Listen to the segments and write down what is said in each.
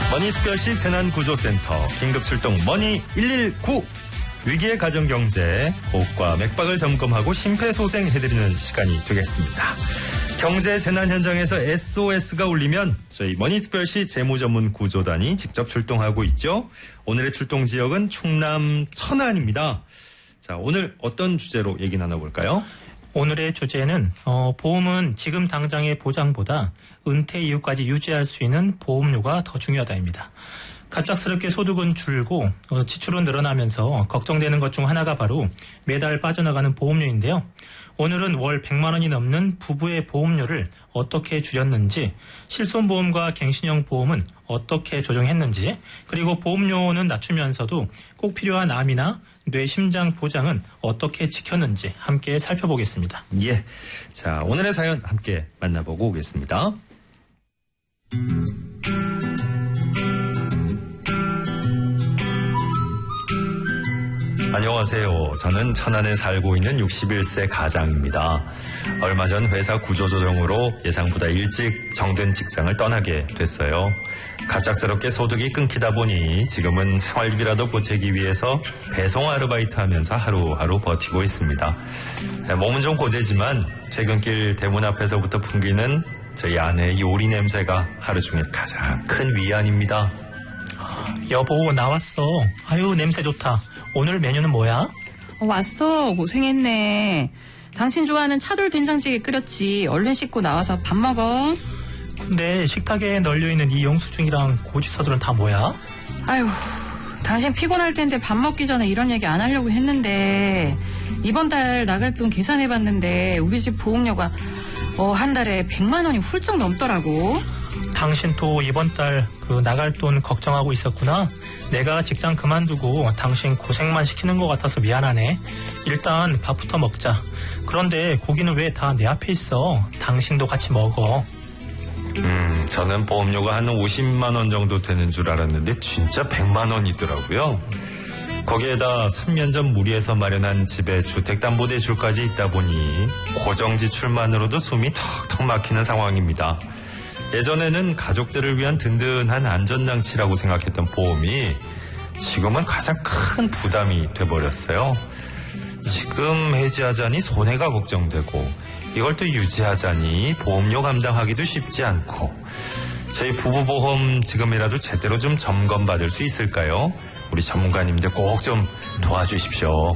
머니특별시 재난구조센터 긴급출동 머니 119 위기의 가정경제 호흡과 맥박을 점검하고 심폐소생해드리는 시간이 되겠습니다. 경제 재난 현장에서 SOS가 울리면 저희 머니특별시 재무전문구조단이 직접 출동하고 있죠. 오늘의 출동 지역은 충남 천안입니다. 자, 오늘 어떤 주제로 얘기 나눠볼까요? 오늘의 주제는 보험은 지금 당장의 보장보다 은퇴 이후까지 유지할 수 있는 보험료가 더 중요하다입니다. 갑작스럽게 소득은 줄고 지출은 늘어나면서 걱정되는 것 중 하나가 바로 매달 빠져나가는 보험료인데요. 오늘은 월 100만 원이 넘는 부부의 보험료를 어떻게 줄였는지, 실손보험과 갱신형 보험은 어떻게 조정했는지, 그리고 보험료는 낮추면서도 꼭 필요한 암이나 뇌, 심장 보장은 어떻게 지켰는지 함께 살펴보겠습니다. 예, 자, 오늘의 사연 함께 만나보고 오겠습니다. 안녕하세요. 저는 천안에 살고 있는 61세 가장입니다. 얼마 전 회사 구조조정으로 예상보다 일찍 정든 직장을 떠나게 됐어요. 갑작스럽게 소득이 끊기다 보니 지금은 생활비라도 보태기 위해서 배송 아르바이트 하면서 하루하루 버티고 있습니다. 몸은 좀 고되지만 퇴근길 대문 앞에서부터 풍기는 저희 아내의 요리 냄새가 하루 중에 가장 큰 위안입니다. 여보, 나왔어. 아유, 냄새 좋다. 오늘 메뉴는 뭐야? 왔어. 고생했네. 당신 좋아하는 차돌 된장찌개 끓였지. 얼른 씻고 나와서 밥 먹어. 근데 식탁에 널려있는 이 영수증이랑 고지서들은 다 뭐야? 아유, 당신 피곤할 텐데 밥 먹기 전에 이런 얘기 안 하려고 했는데 이번 달 나갈 돈 계산해봤는데 우리 집 보험료가 한 달에 100만 원이 훌쩍 넘더라고. 당신 또 이번 달 나갈 돈 걱정하고 있었구나. 내가 직장 그만두고 당신 고생만 시키는 것 같아서 미안하네. 일단 밥부터 먹자. 그런데 고기는 왜 다 내 앞에 있어? 당신도 같이 먹어. 저는 보험료가 한 50만 원 정도 되는 줄 알았는데 진짜 100만 원이더라고요. 거기에다 3년 전 무리해서 마련한 집에 주택담보대출까지 있다 보니 고정지출만으로도 숨이 턱턱 막히는 상황입니다. 예전에는 가족들을 위한 든든한 안전장치라고 생각했던 보험이 지금은 가장 큰 부담이 돼버렸어요. 지금 해지하자니 손해가 걱정되고 이걸 또 유지하자니 보험료 감당하기도 쉽지 않고, 저희 부부보험 지금이라도 제대로 좀 점검받을 수 있을까요? 우리 전문가님들 꼭 좀 도와주십시오.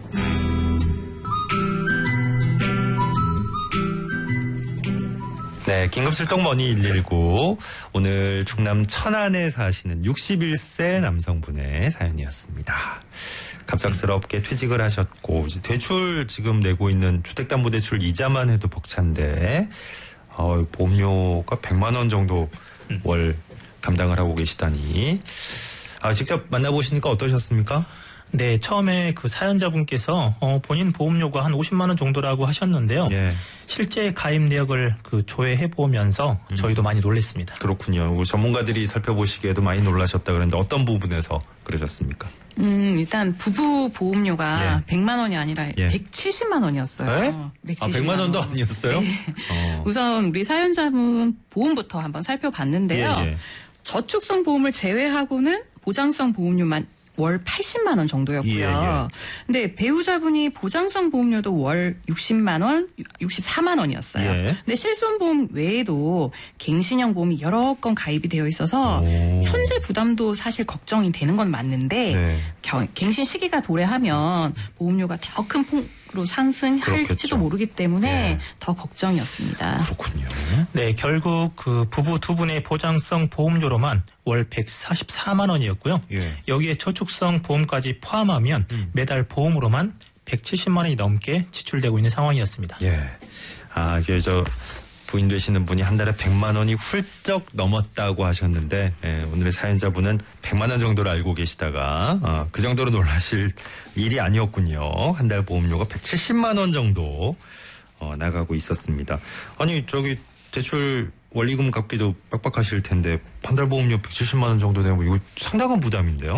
네, 긴급출동 머니 119. 오늘 충남 천안에 사시는 61세 남성분의 사연이었습니다. 갑작스럽게 퇴직을 하셨고 이제 대출 지금 내고 있는 주택담보대출 이자만 해도 벅찬데 보험료가 100만 원 정도 월 감당을 하고 계시다니. 직접 만나보시니까 어떠셨습니까? 네, 처음에 사연자분께서 본인 보험료가 한 50만 원 정도라고 하셨는데요. 예. 실제 가입 내역을 조회해 보면서 저희도 많이 놀랐습니다. 그렇군요. 우리 전문가들이 살펴보시기에도 많이 놀라셨다 그랬는데 어떤 부분에서 그러셨습니까? 일단 부부 보험료가 100만 원이 아니라 170만 원이었어요. 네? 100만 원도 아니었어요? 네. 우선 우리 사연자분 보험부터 한번 살펴봤는데요. 예. 저축성 보험을 제외하고는 보장성 보험료만 월 80만 원 정도였고요. 근데 배우자분이 보장성 보험료도 월 60만 원, 64만 원이었어요. 근데 실손보험 외에도 갱신형 보험이 여러 건 가입이 되어 있어서 현재 부담도 사실 걱정이 되는 건 맞는데 갱신 시기가 도래하면 보험료가 더 큰 폭으로 상승할지도 모르기 때문에 더 걱정이었습니다. 그렇군요. 네, 결국 부부 두 분의 보장성 보험료로만 월 144만 원이었고요. 여기에 저축성 보험까지 포함하면 매달 보험으로만 170만 원이 넘게 지출되고 있는 상황이었습니다. 예. 이게 부인 되시는 분이 한 달에 100만 원이 훌쩍 넘었다고 하셨는데 오늘의 사연자분은 100만 원 정도를 알고 계시다가 그 정도로 놀라실 일이 아니었군요. 한 달 보험료가 170만 원 정도 나가고 있었습니다. 아니 대출 원리금 갚기도 빡빡하실 텐데 한 달 보험료 170만 원 정도 되면 이거 상당한 부담인데요?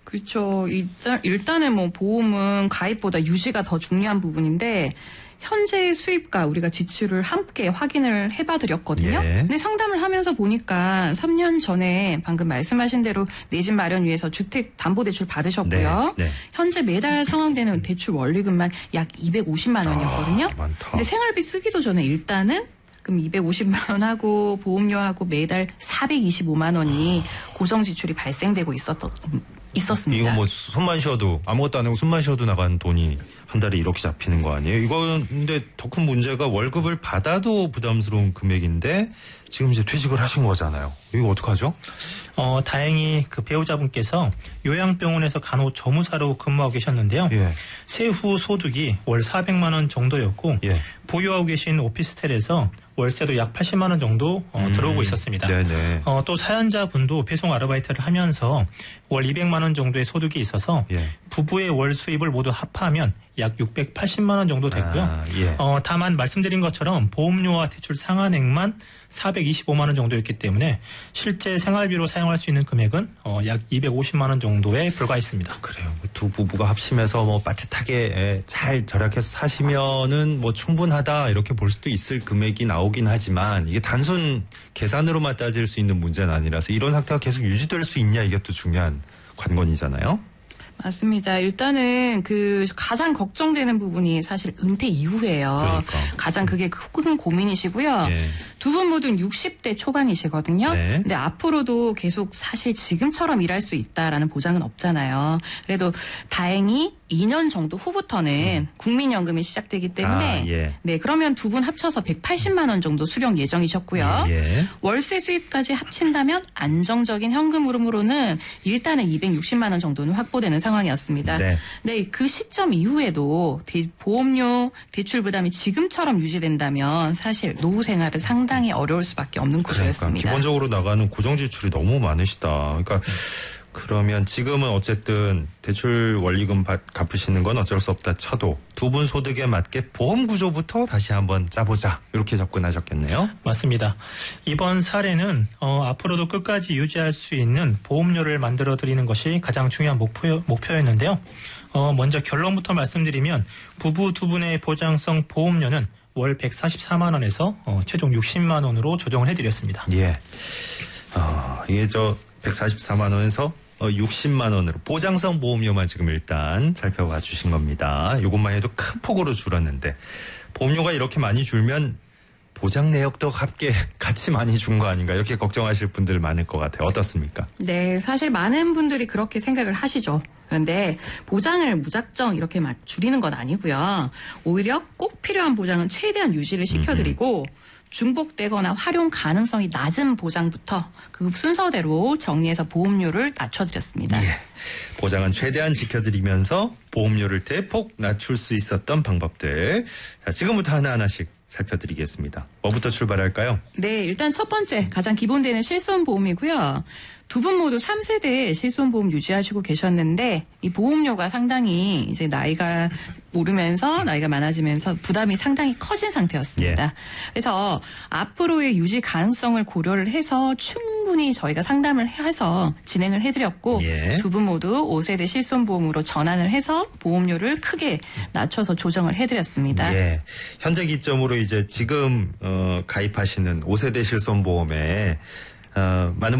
그렇죠. 일단은 뭐 보험은 가입보다 유지가 더 중요한 부분인데 현재 수입과 우리가 지출을 함께 확인을 해봐드렸거든요. 예. 근데 상담을 하면서 보니까 3년 전에 방금 말씀하신 대로 내 집 마련 위해서 주택담보대출 받으셨고요. 네, 네. 현재 매달 상환되는 대출 원리금만 약 250만 원이었거든요. 많다. 근데 생활비 쓰기도 전에 일단은 그럼 250만 원하고 보험료하고 매달 425만 원이 고정 지출이 발생되고 있었습니다. 이거 뭐 숨만 쉬어도 아무것도 안 하고 숨만 쉬어도 나간 돈이 한 달에 이렇게 잡히는 거 아니에요? 이건 근데 더 큰 문제가 월급을 받아도 부담스러운 금액인데 지금 이제 퇴직을 하신 거잖아요. 이거 어떡하죠? 다행히 그 배우자분께서 요양병원에서 간호조무사로 근무하고 계셨는데요. 예. 세후 소득이 월 400만 원 정도였고 예. 보유하고 계신 오피스텔에서 월세도 약 80만 원 정도 들어오고 있었습니다. 네네. 또 사연자분도 배송 아르바이트를 하면서 월 200만 원 정도의 소득이 있어서 예. 부부의 월 수입을 모두 합하면 약 680만 원 정도 됐고요. 아, 예. 다만 말씀드린 것처럼 보험료와 대출 상환액만 425만 원 정도였기 때문에 실제 생활비로 사용할 수 있는 금액은 약 250만 원 정도에 불과했습니다. 그래요. 두 부부가 합심해서 뭐 빠듯하게 잘 절약해서 사시면은 뭐 충분하다 이렇게 볼 수도 있을 금액이 나오긴 하지만 이게 단순 계산으로만 따질 수 있는 문제는 아니라서 이런 상태가 계속 유지될 수 있냐 이게 또 중요한 관건이잖아요. 맞습니다. 일단은 그 가장 걱정되는 부분이 사실 은퇴 이후예요. 그러니까. 가장 그게 큰 고민이시고요. 예. 두 분 모두 60대 초반이시거든요. 네. 근데 앞으로도 계속 사실 지금처럼 일할 수 있다라는 보장은 없잖아요. 그래도 다행히 2년 정도 후부터는 국민연금이 시작되기 때문에 예. 네, 그러면 두 분 합쳐서 180만 원 정도 수령 예정이셨고요. 예. 월세 수입까지 합친다면 안정적인 현금 흐름으로는 일단은 260만 원 정도는 확보되는 상황이었습니다. 네. 네, 그 시점 이후에도 보험료, 대출 부담이 지금처럼 유지된다면 사실 노후 생활은 상당히 어려울 수밖에 없는 구조였습니다. 그러니까 기본적으로 나가는 고정 지출이 너무 많으시다. 그러니까 그러면 지금은 어쨌든 대출 원리금 갚으시는 건 어쩔 수 없다 쳐도 두 분 소득에 맞게 보험 구조부터 다시 한번 짜보자 이렇게 접근하셨겠네요. 맞습니다. 이번 사례는 앞으로도 끝까지 유지할 수 있는 보험료를 만들어 드리는 것이 가장 중요한 목표였는데요. 먼저 결론부터 말씀드리면 부부 두 분의 보장성 보험료는 월 144만 원에서 최종 60만 원으로 조정을 해드렸습니다. 예. 이게 144만 원에서 60만 원으로 보장성 보험료만 지금 일단 살펴봐 주신 겁니다. 이것만 해도 큰 폭으로 줄었는데 보험료가 이렇게 많이 줄면 보장 내역도 함께 같이 많이 준 거 아닌가 이렇게 걱정하실 분들 많을 것 같아요. 어떻습니까? 네, 사실 많은 분들이 그렇게 생각을 하시죠. 그런데 보장을 무작정 이렇게 막 줄이는 건 아니고요. 오히려 꼭 필요한 보장은 최대한 유지를 시켜드리고 중복되거나 활용 가능성이 낮은 보장부터 그 순서대로 정리해서 보험료를 낮춰드렸습니다. 예. 보장은 최대한 지켜드리면서 보험료를 대폭 낮출 수 있었던 방법들. 자, 지금부터 하나하나씩 살펴드리겠습니다. 뭐부터 출발할까요? 네, 일단 첫 번째 가장 기본되는 실손보험이고요. 두 분 모두 3세대 실손보험 유지하시고 계셨는데 이 보험료가 상당히 이제 나이가 오르면서 나이가 많아지면서 부담이 상당히 커진 상태였습니다. 예. 그래서 앞으로의 유지 가능성을 고려를 해서 충분히 저희가 상담을 해서 진행을 해드렸고 예. 두 분 모두 5세대 실손보험으로 전환을 해서 보험료를 크게 낮춰서 조정을 해드렸습니다. 예. 현재 기점으로 이제 지금 가입하시는 5세대 실손보험에 많은